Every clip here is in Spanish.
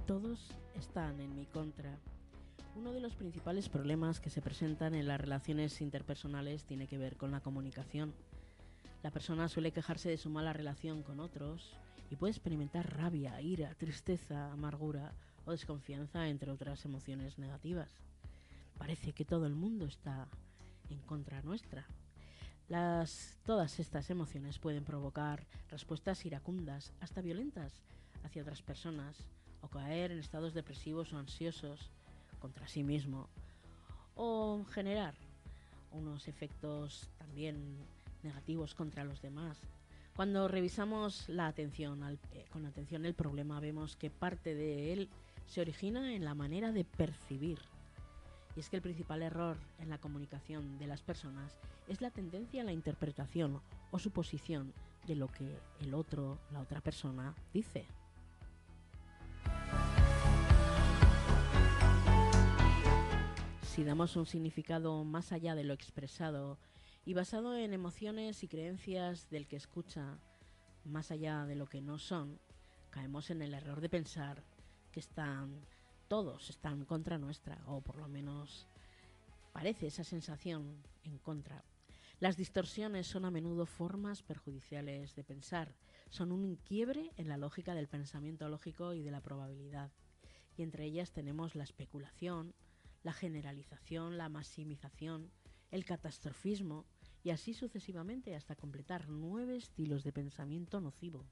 Todos están en mi contra. Uno de los principales problemas que se presentan en las relaciones interpersonales tiene que ver con la comunicación. La persona suele quejarse de su mala relación con otros y puede experimentar rabia, ira, tristeza, amargura o desconfianza, entre otras emociones negativas. Parece que todo el mundo está en contra nuestra. Todas estas emociones pueden provocar respuestas iracundas, hasta violentas, hacia otras personas, o caer en estados depresivos o ansiosos contra sí mismo, o generar unos efectos también negativos contra los demás. Cuando revisamos con atención el problema, vemos que parte de él se origina en la manera de percibir. Y es que el principal error en la comunicación de las personas es la tendencia a la interpretación o suposición de lo que la otra persona, dice. Si damos un significado más allá de lo expresado y basado en emociones y creencias del que escucha, más allá de lo que no son, caemos en el error de pensar que todos están contra nuestra, o por lo menos parece esa sensación en contra. Las distorsiones son a menudo formas perjudiciales de pensar, son un quiebre en la lógica del pensamiento lógico y de la probabilidad. Y entre ellas tenemos la especulación, la generalización, la maximización, el catastrofismo y así sucesivamente hasta completar 9 estilos de pensamiento nocivo.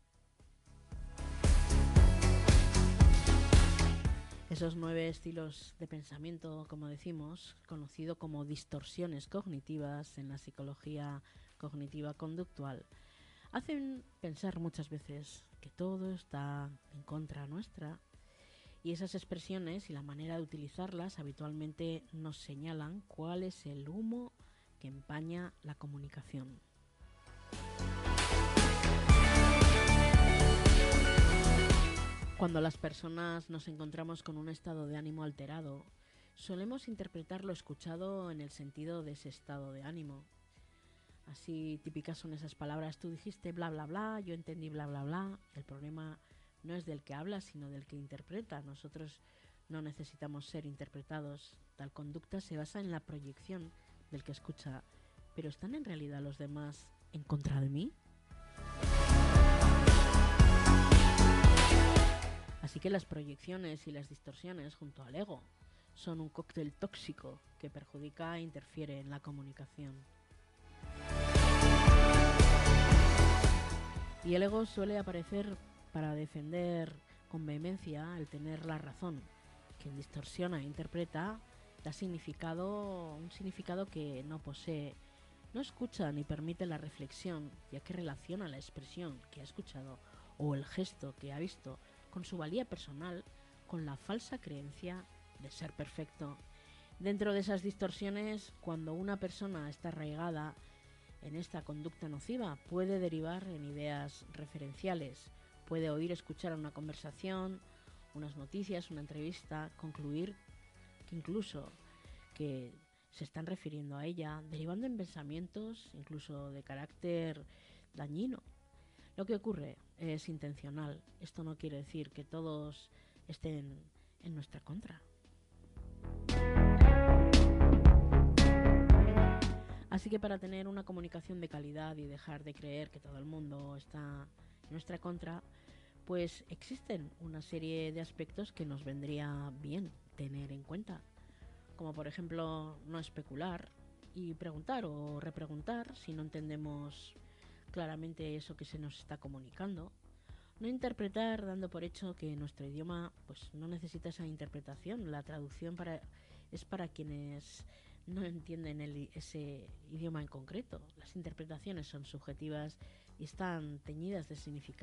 Esos 9 estilos de pensamiento, como decimos, conocido como distorsiones cognitivas en la psicología cognitiva conductual, hacen pensar muchas veces que todo está en contra nuestra, y esas expresiones y la manera de utilizarlas habitualmente nos señalan cuál es el humo que empaña la comunicación. Cuando las personas nos encontramos con un estado de ánimo alterado, solemos interpretar lo escuchado en el sentido de ese estado de ánimo. Así típicas son esas palabras: tú dijiste bla bla bla, yo entendí bla bla bla. El problema no es del que habla, sino del que interpreta. Nosotros no necesitamos ser interpretados. Tal conducta se basa en la proyección del que escucha. ¿Pero están en realidad los demás en contra de mí? Así que las proyecciones y las distorsiones, junto al ego, son un cóctel tóxico que perjudica e interfiere en la comunicación. Y el ego suele aparecer para defender con vehemencia el tener la razón. Quien distorsiona e interpreta da un significado que no posee. No escucha ni permite la reflexión, ya que relaciona la expresión que ha escuchado o el gesto que ha visto con su valía personal, con la falsa creencia de ser perfecto. Dentro de esas distorsiones, cuando una persona está arraigada en esta conducta nociva, puede derivar en ideas referenciales, puede escuchar una conversación, unas noticias, una entrevista, concluir que incluso que se están refiriendo a ella, derivando en pensamientos incluso de carácter dañino. Lo que ocurre es intencional. Esto no quiere decir que todos estén en nuestra contra. Así que para tener una comunicación de calidad y dejar de creer que todo el mundo está en nuestra contra, pues existen una serie de aspectos que nos vendría bien tener en cuenta. Como por ejemplo no especular y preguntar o repreguntar si no entendemos claramente eso que se nos está comunicando. No interpretar dando por hecho que nuestro idioma pues no necesita esa interpretación. La traducción es para quienes no entienden ese idioma en concreto. Las interpretaciones son subjetivas y están teñidas de significado.